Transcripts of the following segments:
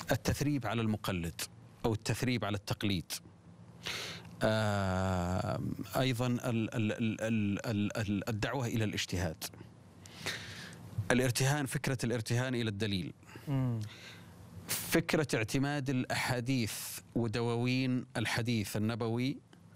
التثريب على المقلد أو التثريب على التقليد. أيضا الدعوة إلى الاجتهاد، فكرة الارتهان إلى الدليل، فكرة اعتماد الأحاديث ودواوين الحديث النبوي،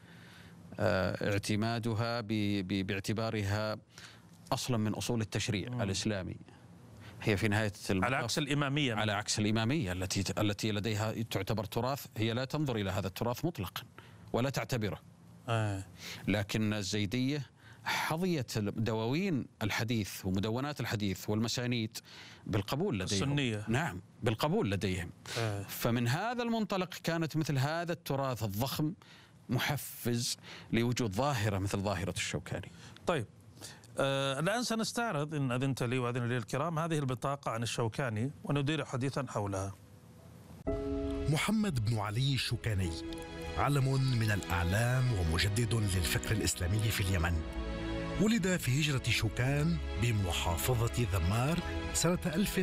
اعتمادها باعتبارها أصلا من أصول التشريع الإسلامي. هي في نهاية على عكس الإمامية، على عكس الإمامية التي لديها تعتبر تراث، هي لا تنظر إلى هذا التراث مطلقا ولا تعتبره. لكن الزيدية حظيت دواوين الحديث ومدونات الحديث والمسانيد بالقبول لديهم. السنية، نعم، بالقبول لديهم. فمن هذا المنطلق كانت مثل هذا التراث الضخم محفز لوجود ظاهرة مثل ظاهرة الشوكاني. طيب، الآن سنستعرض إن أذنت لي وأذن لي الكرام هذه البطاقة عن الشوكاني وندير حديثا حولها. محمد بن علي الشوكاني علم من الأعلام ومجدد للفكر الإسلامي في اليمن. ولد في هجرة شوكان بمحافظة ذمار سنة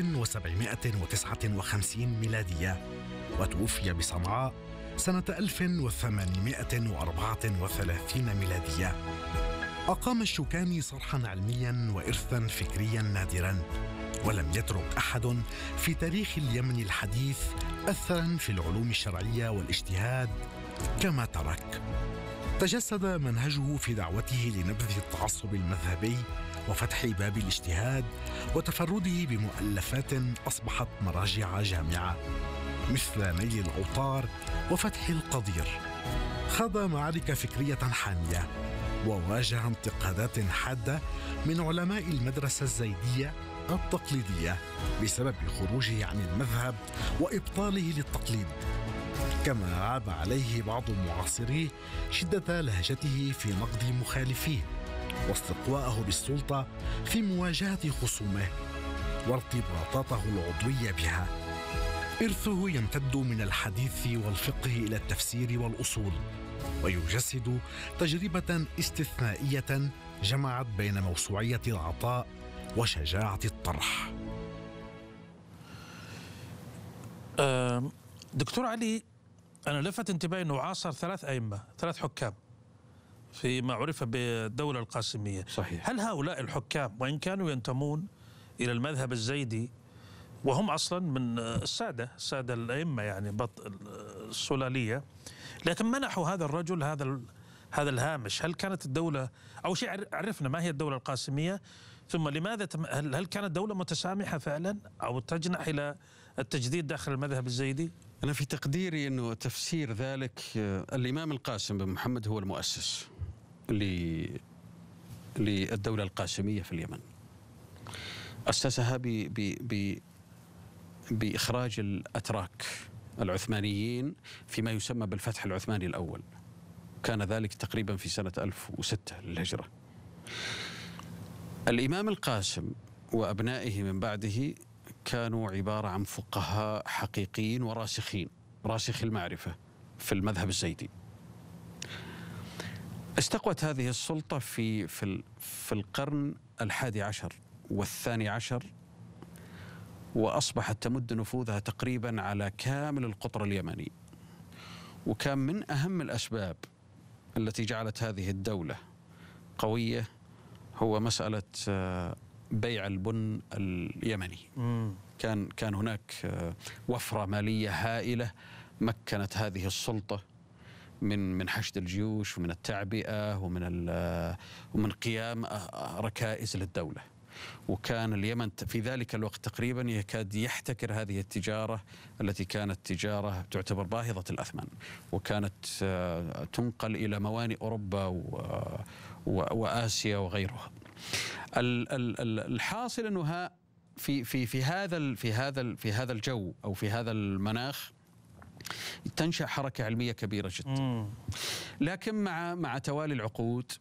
1759 ميلادية، وتوفي بصنعاء سنة 1834 ميلادية. أقام الشوكاني صرحا علميا وإرثا فكريا نادرا، ولم يترك أحد في تاريخ اليمن الحديث أثرا في العلوم الشرعية والاجتهاد كما ترك. تجسد منهجه في دعوته لنبذ التعصب المذهبي وفتح باب الاجتهاد وتفرده بمؤلفات أصبحت مراجع جامعة مثل نيل الأوطار وفتح القدير. خاض معارك فكرية حامية وواجه انتقادات حادة من علماء المدرسة الزيدية التقليدية بسبب خروجه عن المذهب وإبطاله للتقليد، كما عاب عليه بعض معاصريه شدة لهجته في نقد مخالفيه واستقواءه بالسلطة في مواجهة خصومه وارتباطاته العضوية بها. إرثه يمتد من الحديث والفقه إلى التفسير والأصول، ويجسد تجربة استثنائية جمعت بين موسوعية العطاء وشجاعة الطرح. دكتور علي، أنا لفت انتباهي أنه عاصر 3 أئمة، 3 حكام فيما عرف بالدولة القاسمية. صحيح. هل هؤلاء الحكام وإن كانوا ينتمون إلى المذهب الزيدي وهم أصلا من السادة الأئمة يعني السلالية، لكن منحوا هذا الرجل هذا الهامش؟ هل كانت الدولة أو شيء، عرفنا ما هي الدولة القاسمية، ثم لماذا هل كانت دولة متسامحة فعلا أو تجنح إلى التجديد داخل المذهب الزيدي؟ أنا في تقديري أنه تفسير ذلك الإمام القاسم بن محمد هو المؤسس للدولة القاسمية في اليمن. أسسها بإخراج الأتراك العثمانيين فيما يسمى بالفتح العثماني الأول، كان ذلك تقريبا في سنة 1006 للهجرة. الإمام القاسم وأبنائه من بعده كانوا عبارة عن فقهاء حقيقيين وراسخين، راسخي المعرفة في المذهب الزيدي. استقوت هذه السلطة في القرن 11 و12، وأصبحت تمد نفوذها تقريبا على كامل القطر اليمني. وكان من أهم الأسباب التي جعلت هذه الدولة قوية هو مسألة بيع البن اليمني. كان هناك وفرة مالية هائلة مكنت هذه السلطة من حشد الجيوش ومن التعبئة ومن قيام ركائز للدولة. وكان اليمن في ذلك الوقت تقريبا يكاد يحتكر هذه التجارة التي كانت تجارة تعتبر باهظة الأثمن، وكانت تنقل إلى موانئ أوروبا وآسيا وغيرها. الحاصل أنه في هذا الجو أو في هذا المناخ تنشأ حركة علمية كبيرة جدا. لكن مع توالي العقود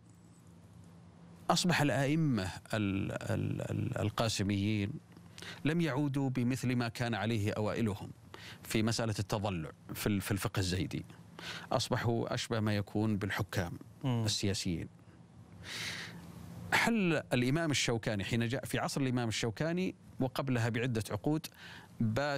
أصبح الآئمة القاسميين لم يعودوا بمثل ما كان عليه أوائلهم في مسألة التضلع في الفقه الزيدي. أصبحوا أشبه ما يكون بالحكام السياسيين. حل الإمام الشوكاني حين جاء في عصر الإمام الشوكاني وقبلها بعدة عقود، بات